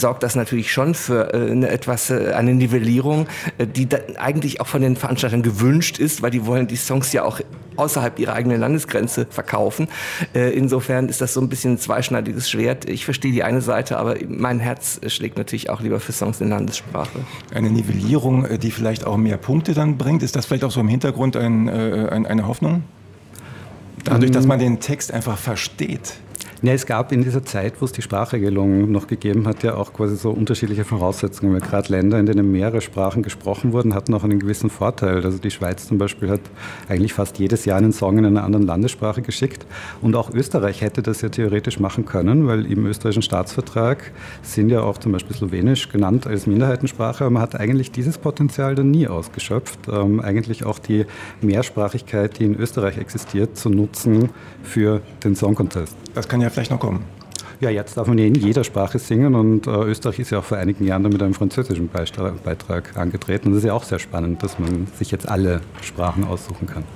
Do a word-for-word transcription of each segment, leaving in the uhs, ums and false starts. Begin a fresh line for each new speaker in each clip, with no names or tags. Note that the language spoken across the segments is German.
sorgt das natürlich schon für äh, eine etwas äh, eine Nivellierung, äh, die da eigentlich auch von den Veranstaltern gewünscht ist, weil die wollen die Songs ja auch außerhalb ihrer eigenen Landesgrenze verkaufen. Äh, insofern ist das so ein bisschen ein zweischneidiges Schwert. Ich verstehe die eine Seite, aber mein Herz schlägt natürlich auch lieber für Songs in Landessprache.
Eine Nivellierung, die vielleicht auch mehr Punkte dann bringt, ist das vielleicht auch so im Hintergrund ein, äh, ein, eine Hoffnung? Dadurch, dass man den Text einfach versteht.
Ja, es gab in dieser Zeit, wo es die Sprachregelung noch gegeben hat, ja auch quasi so unterschiedliche Voraussetzungen. Weil gerade Länder, in denen mehrere Sprachen gesprochen wurden, hatten auch einen gewissen Vorteil. Also die Schweiz zum Beispiel hat eigentlich fast jedes Jahr einen Song in einer anderen Landessprache geschickt. Und auch Österreich hätte das ja theoretisch machen können, weil im österreichischen Staatsvertrag sind ja auch zum Beispiel Slowenisch genannt als Minderheitensprache. Aber man hat eigentlich dieses Potenzial dann nie ausgeschöpft. Ähm, eigentlich auch die Mehrsprachigkeit, die in Österreich existiert, zu nutzen für den Song Contest.
Das kann ja vielleicht noch kommen.
Ja, jetzt darf man ja in jeder Sprache singen und äh, Österreich ist ja auch vor einigen Jahren mit einem französischen Beistra- Beitrag angetreten. Und das ist ja auch sehr spannend, dass man sich jetzt alle Sprachen aussuchen kann.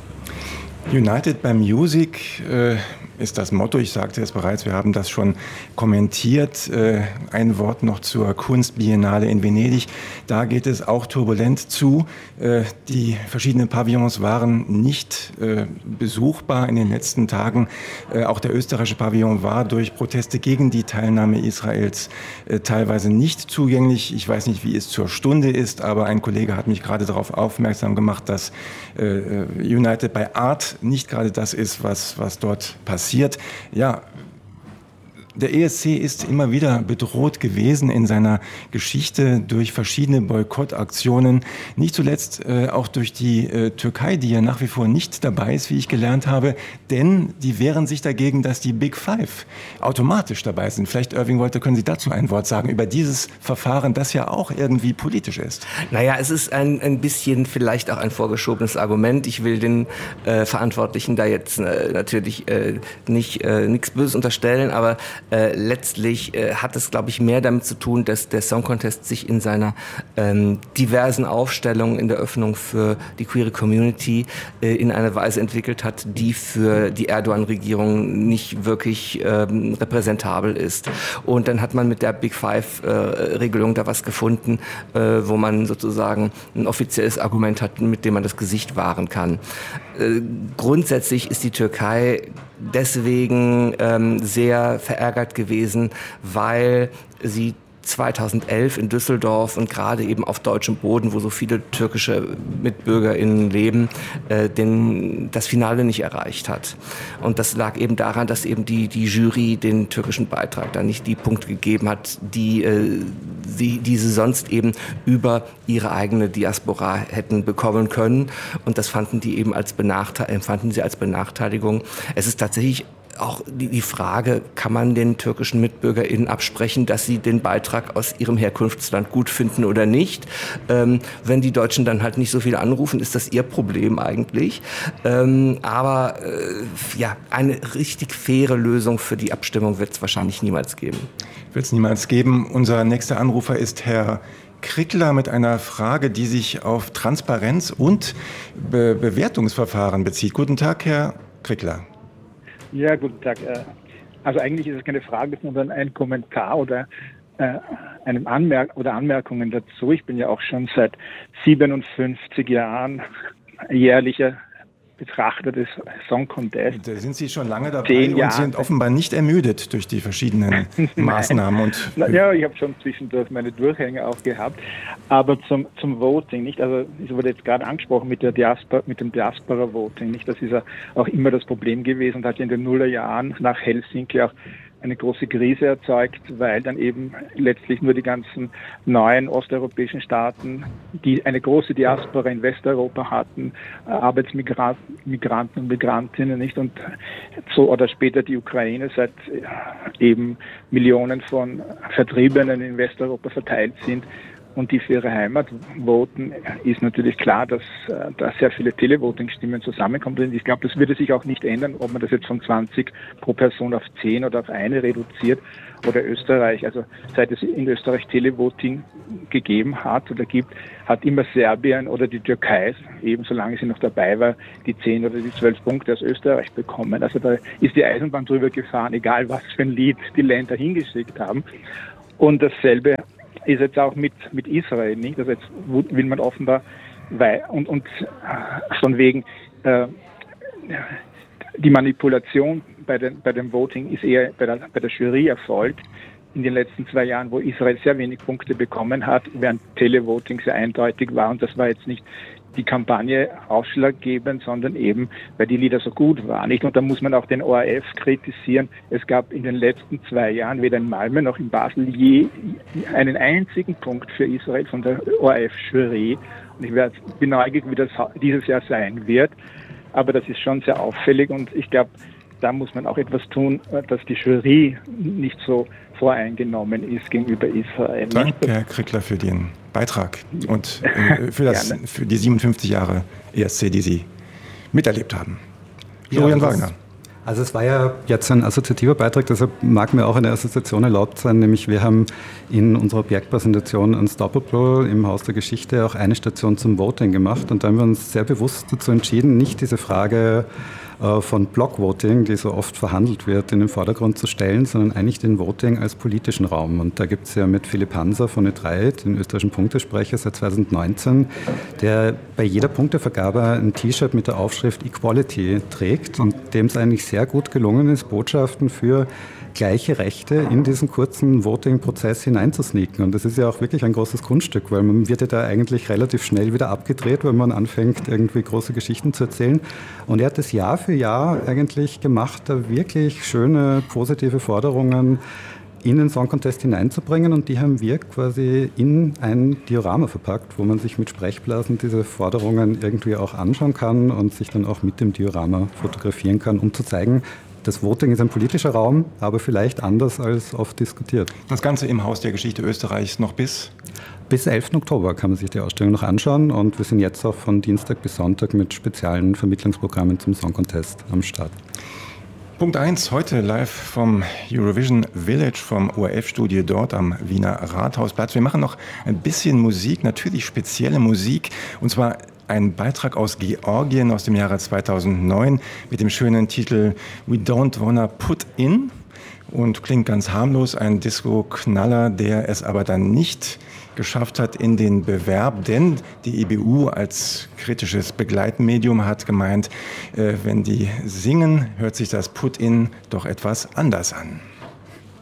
United by Music äh, ist das Motto. Ich sagte es bereits, wir haben das schon kommentiert. Äh, ein Wort noch zur Kunstbiennale in Venedig. Da geht es auch turbulent zu. Äh, die verschiedenen Pavillons waren nicht äh, besuchbar in den letzten Tagen. Äh, auch der österreichische Pavillon war durch Proteste gegen die Teilnahme Israels äh, teilweise nicht zugänglich. Ich weiß nicht, wie es zur Stunde ist, aber ein Kollege hat mich gerade darauf aufmerksam gemacht, dass äh, United by Art nicht gerade das ist, was, was dort passiert. Ja, der E S C ist immer wieder bedroht gewesen in seiner Geschichte durch verschiedene Boykottaktionen. Nicht zuletzt äh, auch durch die äh, Türkei, die ja nach wie vor nicht dabei ist, wie ich gelernt habe. Denn die wehren sich dagegen, dass die Big Five automatisch dabei sind. Vielleicht, Irving Wolter, können Sie dazu ein Wort sagen über dieses Verfahren, das ja auch irgendwie politisch ist.
Naja, es ist ein, ein bisschen vielleicht auch ein vorgeschobenes Argument. Ich will den äh, Verantwortlichen da jetzt äh, natürlich äh, nicht äh, nichts Böses unterstellen, aber Äh, letztlich äh, hat es, glaube ich, mehr damit zu tun, dass der Song Contest sich in seiner ähm, diversen Aufstellung in der Öffnung für die queere Community äh, in einer Weise entwickelt hat, die für die Erdogan-Regierung nicht wirklich ähm, repräsentabel ist. Und dann hat man mit der Big Five-Regelung äh, da was gefunden, äh, wo man sozusagen ein offizielles Argument hat, mit dem man das Gesicht wahren kann. Äh, grundsätzlich ist die Türkei deswegen ähm, sehr verärgert gewesen, weil sie zweitausendelf in Düsseldorf und gerade eben auf deutschem Boden, wo so viele türkische MitbürgerInnen leben, äh, den, das Finale nicht erreicht hat. Und das lag eben daran, dass eben die, die Jury den türkischen Beitrag da nicht die Punkte gegeben hat, die äh, sie, die sie sonst eben über ihre eigene Diaspora hätten bekommen können. Und das fanden die eben als Benachteiligung, empfanden sie als Benachteiligung. Es ist tatsächlich auch die Frage, kann man den türkischen MitbürgerInnen absprechen, dass sie den Beitrag aus ihrem Herkunftsland gut finden oder nicht. Ähm, wenn die Deutschen dann halt nicht so viel anrufen, ist das ihr Problem eigentlich. Ähm, aber äh, ja, eine richtig faire Lösung für die Abstimmung wird es wahrscheinlich niemals geben.
Wird es niemals geben. Unser nächster Anrufer ist Herr Krickler mit einer Frage, die sich auf Transparenz und Be- Bewertungsverfahren bezieht. Guten Tag, Herr Krickler.
Ja, guten Tag. Also eigentlich ist es keine Frage, sondern ein Kommentar oder äh, einem Anmerk oder Anmerkungen dazu. Ich bin ja auch schon seit siebenundfünfzig Jahren jährlicher Betrachter des Song Contest.
Da sind Sie schon lange dabei und sind offenbar nicht ermüdet durch die verschiedenen Maßnahmen. Und
ja, ich habe schon zwischendurch meine Durchhänge auch gehabt. Aber zum, zum Voting, nicht? Also es wurde jetzt gerade angesprochen mit der Diaspora, mit dem Diaspora-Voting, nicht? Das ist ja auch immer das Problem gewesen und hat ja in den Nullerjahren nach Helsinki auch eine große Krise erzeugt, weil dann eben letztlich nur die ganzen neuen osteuropäischen Staaten, die eine große Diaspora in Westeuropa hatten, Arbeitsmigranten Migranten und Migrantinnen, nicht? Und so oder später die Ukraine seit eben Millionen von Vertriebenen in Westeuropa verteilt sind und die für ihre Heimat voten, ist natürlich klar, dass äh, da sehr viele Televoting-Stimmen zusammenkommen. Und ich glaube, das würde sich auch nicht ändern, ob man das jetzt von zwanzig pro Person auf zehn oder auf eine reduziert oder Österreich. Also seit es in Österreich Televoting gegeben hat oder gibt, hat immer Serbien oder die Türkei, eben solange sie noch dabei war, die zehn oder die zwölf Punkte aus Österreich bekommen. Also da ist die Eisenbahn drüber gefahren, egal was für ein Lied die Länder hingeschickt haben. Und dasselbe ist jetzt auch mit, mit Israel, nicht? Also jetzt will man offenbar, weil, und, und von wegen, äh, die Manipulation bei, den, bei dem Voting ist eher bei der, bei der Jury erfolgt in den letzten zwei Jahren, wo Israel sehr wenig Punkte bekommen hat, während Televoting sehr eindeutig war. Und das war jetzt nicht die Kampagne ausschlaggebend, sondern eben, weil die Lieder so gut waren. Nicht? Und da muss man auch den O R F kritisieren. Es gab in den letzten zwei Jahren weder in Malmö noch in Basel je einen einzigen Punkt für Israel von der O R F-Jury. Und ich werde, bin neugierig, wie das dieses Jahr sein wird. Aber das ist schon sehr auffällig und ich glaube, da muss man auch etwas tun, dass die Jury nicht so voreingenommen ist gegenüber Israel.
Danke, Herr Krickler, für den Beitrag und äh, für, das, für die siebenundfünfzig Jahre E S C, die Sie miterlebt haben. Florian
ja,
Wagner.
Also es war ja jetzt ein assoziativer Beitrag, deshalb mag mir auch eine Assoziation erlaubt sein, nämlich wir haben in unserer Objektpräsentation Unstoppable im Haus der Geschichte auch eine Station zum Voting gemacht und da haben wir uns sehr bewusst dazu entschieden, nicht diese Frage von Blockvoting, die so oft verhandelt wird, in den Vordergrund zu stellen, sondern eigentlich den Voting als politischen Raum. Und da gibt es ja mit Philipp Hanser von E drei, den österreichischen Punktesprecher seit zweitausendneunzehn, der bei jeder Punktevergabe ein T-Shirt mit der Aufschrift Equality trägt und dem es eigentlich sehr gut gelungen ist, Botschaften für gleiche Rechte in diesen kurzen Voting-Prozess hineinzusneaken. Und das ist ja auch wirklich ein großes Kunststück, weil man wird ja da eigentlich relativ schnell wieder abgedreht, wenn man anfängt, irgendwie große Geschichten zu erzählen. Und er hat das Jahr für Jahr eigentlich gemacht, da wirklich schöne, positive Forderungen in den Song Contest hineinzubringen und die haben wir quasi in ein Diorama verpackt, wo man sich mit Sprechblasen diese Forderungen irgendwie auch anschauen kann und sich dann auch mit dem Diorama fotografieren kann, um zu zeigen, das Voting ist ein politischer Raum, aber vielleicht anders als oft diskutiert.
Das Ganze im Haus der Geschichte Österreichs noch bis?
Bis elften Oktober kann man sich die Ausstellung noch anschauen und wir sind jetzt auch von Dienstag bis Sonntag mit speziellen Vermittlungsprogrammen zum Song Contest am Start.
Punkt eins, heute live vom Eurovision Village, vom O R F-Studio dort am Wiener Rathausplatz. Wir machen noch ein bisschen Musik, natürlich spezielle Musik, und zwar ein Beitrag aus Georgien aus dem Jahre zweitausendneun mit dem schönen Titel We Don't Wanna Put In und klingt ganz harmlos, ein Disco-Knaller, der es aber dann nicht geschafft hat in den Bewerb, denn die E B U als kritisches Begleitmedium hat gemeint, äh, wenn die singen, hört sich das Put-In doch etwas anders an.